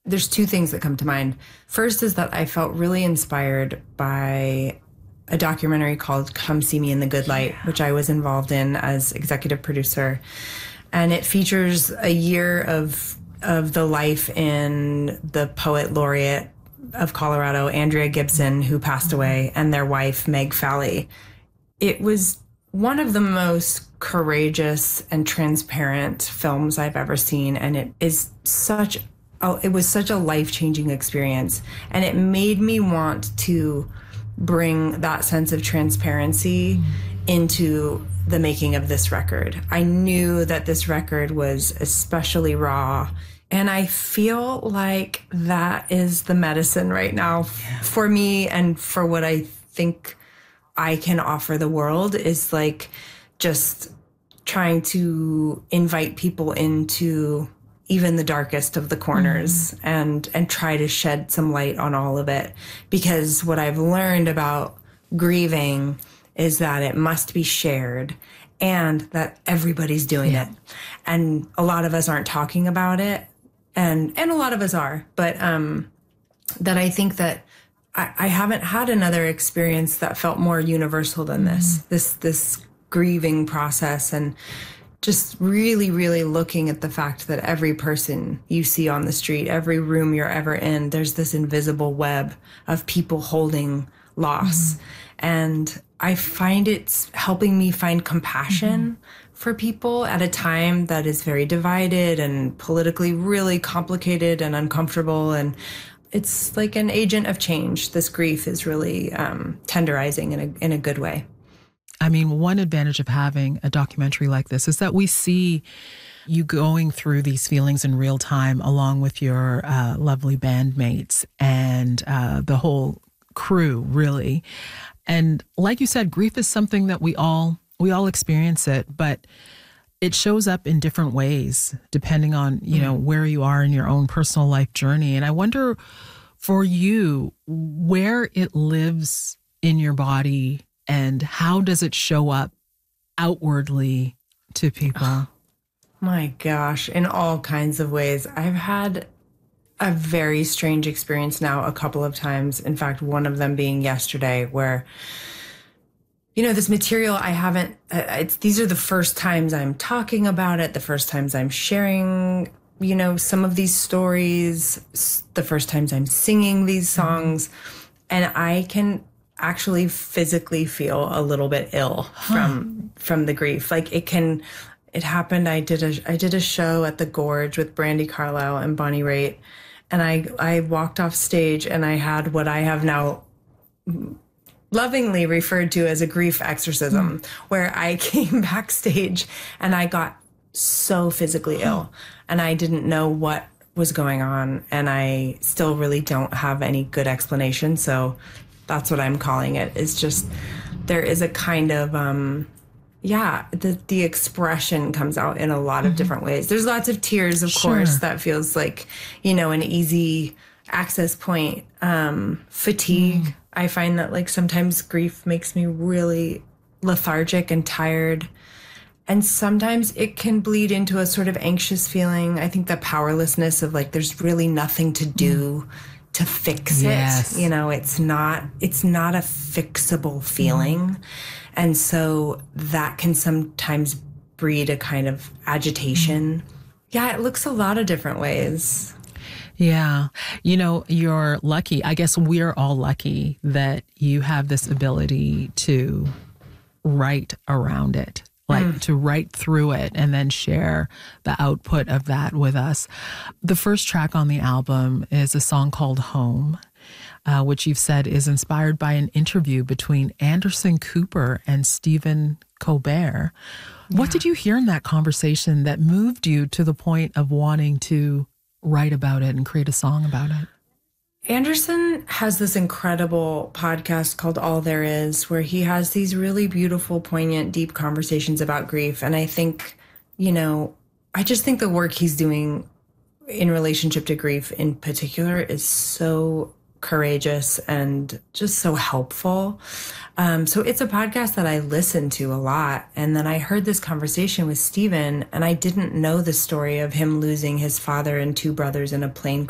There's two things that come to mind. First is that I felt really inspired by a documentary called Come See Me in the Good Light, which I was involved in as executive producer. And it features a year of the life in the poet laureate of Colorado, Andrea Gibson, who passed away, and their wife, Meg Fowley. It was one of the most courageous and transparent films I've ever seen, and it was such a life-changing experience. And it made me want to bring that sense of transparency into the making of this record. I knew that this record was especially raw, and I feel like that is the medicine right now for me, and for what I think I can offer the world is like just trying to invite people into even the darkest of the corners and try to shed some light on all of it. Because what I've learned about grieving is that it must be shared and that everybody's doing it. And a lot of us aren't talking about it. And a lot of us are, but that I think that I haven't had another experience that felt more universal than this grieving process, and just really, really looking at the fact that every person you see on the street, every room you're ever in, there's this invisible web of people holding loss. And I find it's helping me find compassion for people at a time that is very divided and politically really complicated and uncomfortable. And it's like an agent of change. This grief is really tenderizing in a good way. I mean, one advantage of having a documentary like this is that we see you going through these feelings in real time along with your lovely bandmates and the whole crew, really. And like you said, grief is something that we all experience it, but it shows up in different ways depending on, where you are in your own personal life journey. And I wonder for you, where it lives in your body and how does it show up outwardly to people? Oh, my gosh, in all kinds of ways. I've had a very strange experience now a couple of times. In fact, one of them being yesterday where, this material I haven't, these are the first times I'm talking about it, the first times I'm sharing, some of these stories, the first times I'm singing these songs, and I can actually physically feel a little bit ill from the grief. Like it happened. I did a show at the Gorge with Brandi Carlile and Bonnie Raitt, and I walked off stage and I had what I have now lovingly referred to as a grief exorcism, where I came backstage and I got so physically ill and I didn't know what was going on, and I still really don't have any good explanation. So that's what I'm calling it. It's just, there is a kind of, the expression comes out in a lot of different ways. There's lots of tears, of course, that feels like, an easy access point. Fatigue. I find that like sometimes grief makes me really lethargic and tired. And sometimes it can bleed into a sort of anxious feeling. I think the powerlessness of like, there's really nothing to do to fix it. It's not a fixable feeling. And so that can sometimes breed a kind of agitation. Yeah, it looks a lot of different ways. Yeah. You're lucky. I guess we're all lucky that you have this ability to write around it, like to write through it and then share the output of that with us. The first track on the album is a song called Home, which you've said is inspired by an interview between Anderson Cooper and Stephen Colbert. What did you hear in that conversation that moved you to the point of wanting to write about it and create a song about it? Anderson has this incredible podcast called All There Is, where he has these really beautiful, poignant, deep conversations about grief. And I think, I just think the work he's doing in relationship to grief in particular is so courageous and just so helpful. So it's a podcast that I listen to a lot. And then I heard this conversation with Stephen, and I didn't know the story of him losing his father and two brothers in a plane